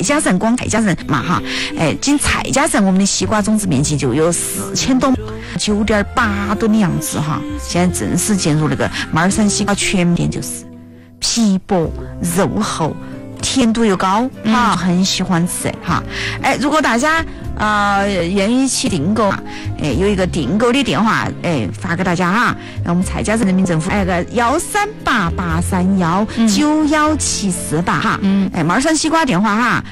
家镇，光蔡家镇嘛哈，仅蔡家镇我们的西瓜种植面积就有4000多，9.8吨的样子哈。现在正式进入那个马尔山西瓜全店，就是皮薄肉厚，甜度又高哈，很喜欢吃哈。如果大家愿意去订购有一个订购的电话发给大家哈，我们蔡家镇人民政府个13883191748哈，马尔山西瓜电话哈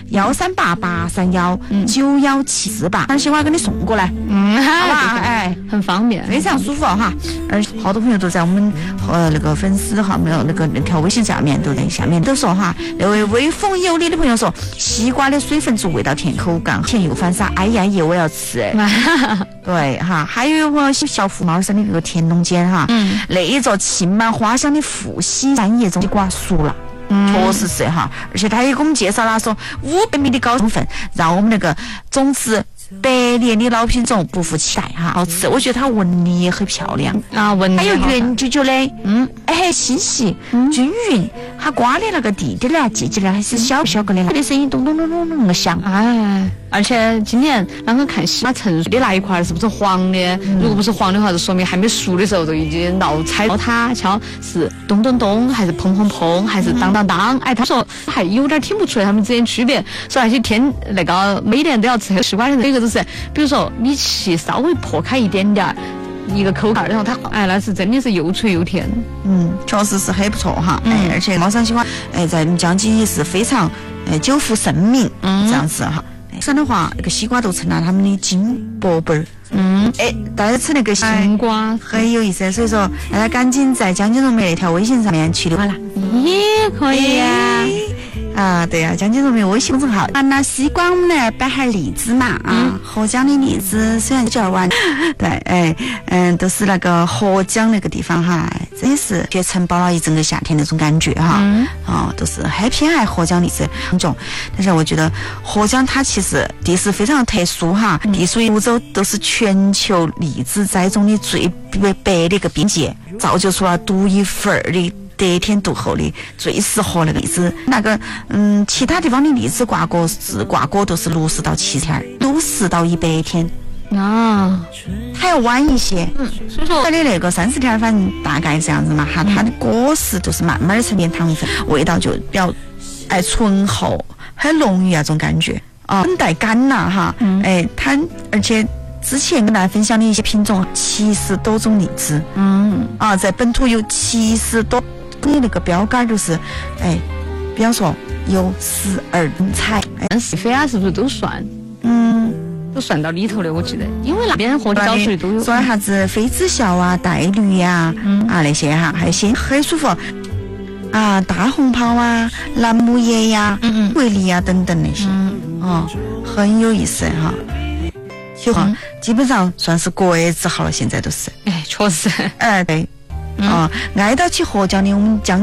13883191748，马尔西瓜给你送过来，好吧， 很方便， 非常舒服哈。而好多朋友都在我们那个粉丝哈，没有那条微信下面都在下面都说哈，那位微风有理的朋友说，西瓜的水分足，味道甜，口感甜又翻沙，哎呀耶，我要吃对哈，还有一个小福马尔山的那个田龙间哈，那一座沁满花香的富硒山叶种西瓜熟了。确实是哈，而且他也给我们介绍了说500米的高成分，让我们那个种植100年的老品种不负期待哈，好吃。我觉得它纹理也很漂亮啊，纹理还有圆啾啾的，清晰均匀，它瓜的那个地点呢，结起来还是小小个的，它的声音咚咚咚咚咚那么响。 而且今年啷个看西瓜成熟的那一块是不是黄的？如果不是黄的话，就说明还没熟的时候就已经闹拆它敲是咚咚咚还是砰砰砰还是当当当？他说还有点听不出来他们之间区别。说那些那个每年都要吃西瓜的人，这个就是比如说你去稍微破开一点点。一个口感，然后它那是真的是又脆又甜， 确实是很不错哈，而且马尔山西瓜在江津也是非常久负盛名，这样子哈。山的话，那个西瓜都成了他们的金宝贝儿，大家吃那个西瓜很有意思，所以说大家赶紧在江津蓉梅那条微信上面去留好了， 也可以呀。 对呀，江津蓉梅微信公众号。那西瓜我们来摆下荔枝嘛合江的荔枝虽然有点晚，对，都是那个合江那个地方哈，真的是却承包了一整个夏天那种感觉哈，都是很偏爱合江荔枝那种。但是我觉得合江它其实地势非常特殊哈，地属于泸州，都是全球荔枝栽种的最北的一个边界，造就出了独一无二的得天独厚的最适合那个荔枝。那个其他地方的荔枝挂果都是60到70天，60到100天还要晚一些。 所以说它的那个30天反正大概这样子嘛哈，它的果实都是慢慢沉淀糖分，味道就比较醇厚很浓郁那种感觉很带感呐哈。它而且之前跟大家分享的一些品种70多种荔枝，在本土有70多种的那个标杆，就是比方说有12等彩， 非是不是都算？都算到里头的，我记得，因为那边合江水都有。 说啥子妃子笑啊、带绿呀那些哈，还有些很舒服大红袍啊、蓝木叶呀、桂梨呀等等那些，很有意思哈。基本上算是国字号了，现在都是。 确实。 对。挨到起合江的我们江